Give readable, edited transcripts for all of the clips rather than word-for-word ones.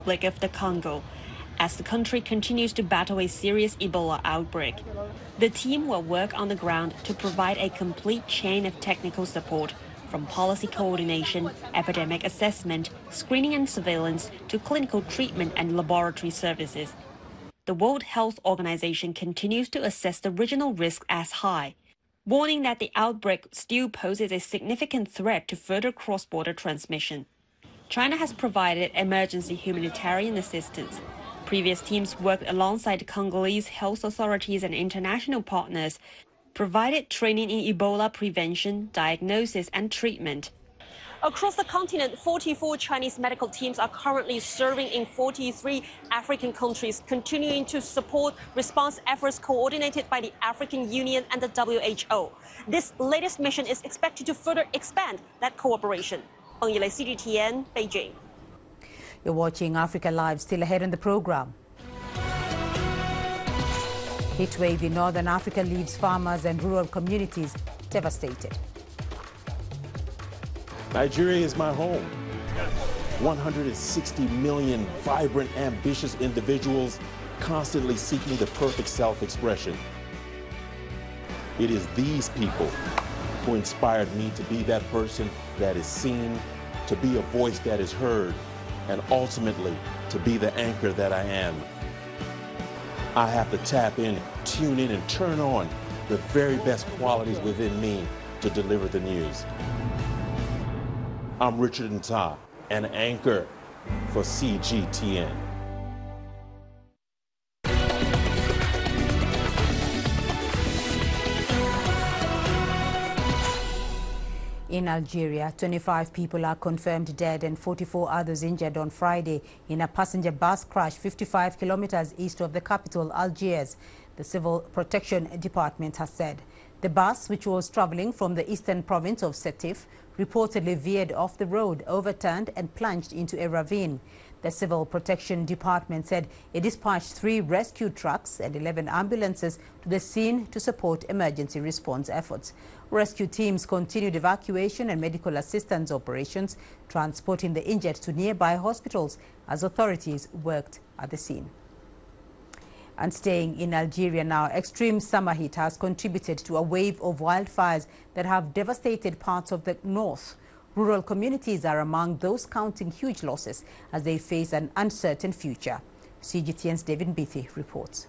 Republic of the Congo, as the country continues to battle a serious Ebola outbreak. The team will work on the ground to provide a complete chain of technical support, from policy coordination, epidemic assessment, screening and surveillance, to clinical treatment and laboratory services. The World Health Organization continues to assess the regional risk as high, warning that the outbreak still poses a significant threat to further cross-border transmission. China has provided emergency humanitarian assistance. Previous teams worked alongside Congolese health authorities and international partners, provided training in Ebola prevention, diagnosis, and treatment. Across the continent, 44 Chinese medical teams are currently serving in 43 African countries, continuing to support response efforts coordinated by the African Union and the WHO. This latest mission is expected to further expand that cooperation. Peng Yilei, CGTN, Beijing. You're watching Africa Live, still ahead on the program. Heatwave in Northern Africa leaves farmers and rural communities devastated. Nigeria is my home. 160 million vibrant, ambitious individuals constantly seeking the perfect self-expression. It is these people who inspired me to be that person that is seen, to be a voice that is heard, and ultimately to be the anchor that I am. I have to tap in, tune in, and turn on the very best qualities within me to deliver the news. I'm Richard Nta, an anchor for CGTN. In Algeria, 25 people are confirmed dead and 44 others injured on Friday in a passenger bus crash 55 kilometers east of the capital, Algiers, the Civil Protection Department has said. The bus, which was traveling from the eastern province of Sétif, reportedly veered off the road, overturned and plunged into a ravine. The Civil Protection Department said it dispatched 3 rescue trucks and 11 ambulances to the scene to support emergency response efforts. Rescue teams continued evacuation and medical assistance operations, transporting the injured to nearby hospitals as authorities worked at the scene. And staying in Algeria now, extreme summer heat has contributed to a wave of wildfires that have devastated parts of the north. Rural communities are among those counting huge losses as they face an uncertain future. CGTN's David Beatty reports.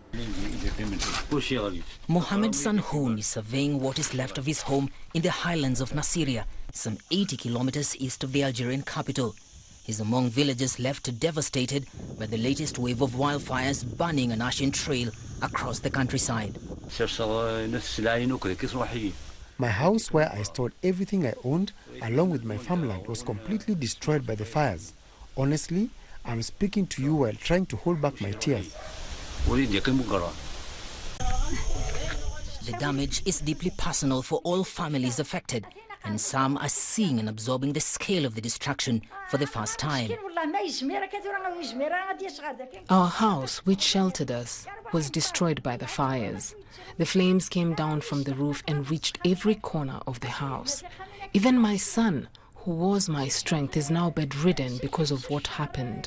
Mohamed Sanhoun is surveying what is left of his home in the highlands of Nasiriyah, some 80 kilometers east of the Algerian capital. He's among villagers left devastated by the latest wave of wildfires burning an ashen trail across the countryside. My house, where I stored everything I owned, along with my farmland, was completely destroyed by the fires. Honestly, I'm speaking to you while trying to hold back my tears. The damage is deeply personal for all families affected, and some are seeing and absorbing the scale of the destruction for the first time. Our house, which sheltered us, was destroyed by the fires. The flames came down from the roof and reached every corner of the house. Even my son, who was my strength, is now bedridden because of what happened.